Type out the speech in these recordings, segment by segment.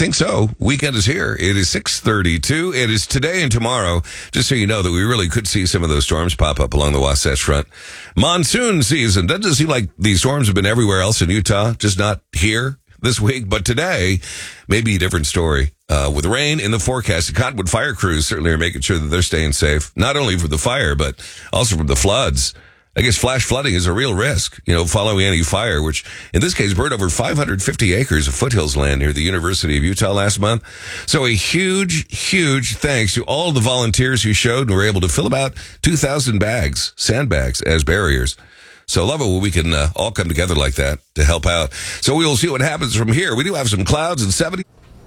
think so. Weekend is here. It is 6:32. It is today and tomorrow, just so you know that we really could see some of those storms pop up along the Wasatch Front. Monsoon season. Doesn't it seem like these storms have been everywhere else in Utah, just not here this week? But today, maybe a different story. With rain in the forecast, the Cottonwood fire crews certainly are making sure that they're staying safe, not only from the fire, but also from the floods. I guess flash flooding is a real risk, following any fire, which in this case burned over 550 acres of foothills land near the University of Utah last month. So a huge, huge thanks to all the volunteers who showed and were able to fill about 2,000 sandbags as barriers. So love it when we can all come together like that to help out. So we will see what happens from here. We do have some clouds and 70.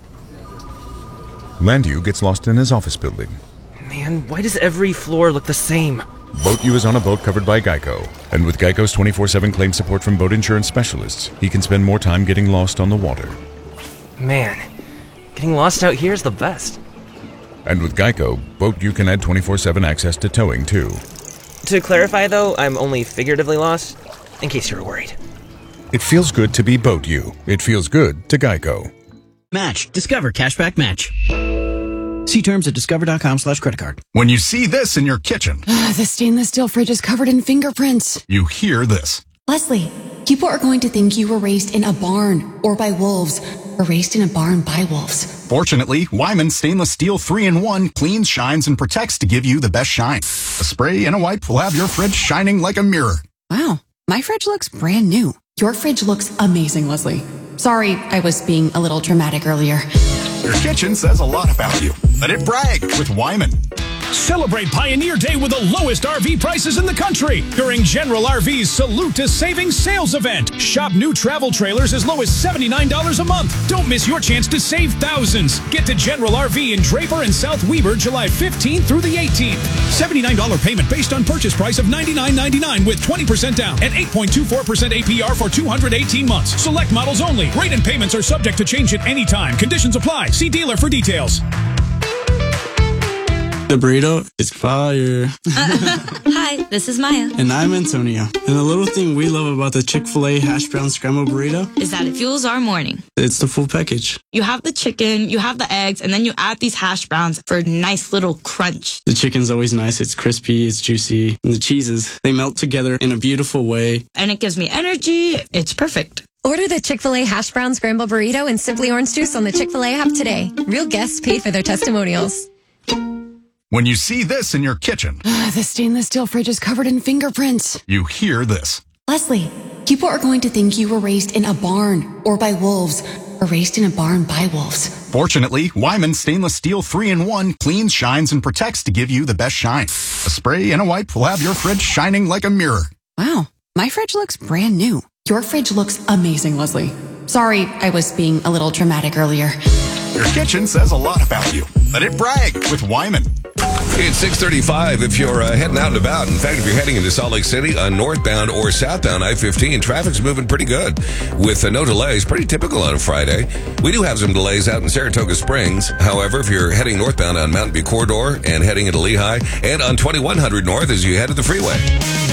Landu gets lost in his office building. Man, why does every floor look the same? BoatU is on a boat covered by Geico. And with Geico's 24/7 claim support from boat insurance specialists, he can spend more time getting lost on the water. Man, getting lost out here is the best. And with Geico, BoatU can add 24/7 access to towing, too. To clarify, though, I'm only figuratively lost, in case you're worried. It feels good to be BoatU. It feels good to Geico. Match. Discover Cashback Match. See terms at discover.com/creditcard. When you see this in your kitchen, the stainless steel fridge is covered in fingerprints. you hear this. Leslie, people are going to think you were raised in a barn or by wolves, or raised in a barn by wolves. Fortunately, Wyman Stainless Steel 3-in-1 cleans, shines, and protects to give you the best shine. A spray and a wipe will have your fridge shining like a mirror. Wow, my fridge looks brand new. Your fridge looks amazing, Leslie. Sorry, I was being a little dramatic earlier. Your kitchen says a lot about you. Let it brag with Wyman. Celebrate Pioneer Day with the lowest RV prices in the country during General RV's Salute to Savings sales event. Shop new travel trailers as low as $79 a month. Don't miss your chance to save thousands. Get to General RV in Draper and South Weber July 15th through the 18th. $79 payment based on purchase price of $99.99 with 20% down and 8.24% APR for 218 months. Select models only. Rate and payments are subject to change at any time. Conditions apply. See dealer for details. The burrito is fire. Hi, this is Maya. And I'm Antonio. And the little thing we love about the Chick-fil-A hash brown scrambled burrito is that it fuels our morning. It's the full package. You have the chicken, you have the eggs, and then you add these hash browns for a nice little crunch. The chicken's always nice. It's crispy, it's juicy. And the cheeses, they melt together in a beautiful way. And it gives me energy. It's perfect. Order the Chick-fil-A hash brown scrambled burrito and Simply Orange Juice on the Chick-fil-A app today. Real guests paid for their testimonials. When you see this in your kitchen, the stainless steel fridge is covered in fingerprints. you hear this. Leslie, people are going to think you were raised in a barn or by wolves, or raised in a barn by wolves. Fortunately, Wyman Stainless Steel 3-in-1 cleans, shines, and protects to give you the best shine. A spray and a wipe will have your fridge shining like a mirror. Wow, my fridge looks brand new. Your fridge looks amazing, Leslie. Sorry, I was being a little dramatic earlier. Your kitchen says a lot about you. Let it brag with Wyman. It's 6:35 if you're heading out and about. In fact, if you're heading into Salt Lake City on northbound or southbound I-15, traffic's moving pretty good with no delays. Pretty typical on a Friday. We do have some delays out in Saratoga Springs. However, if you're heading northbound on Mountain View Corridor and heading into Lehigh and on 2100 North as you head to the freeway.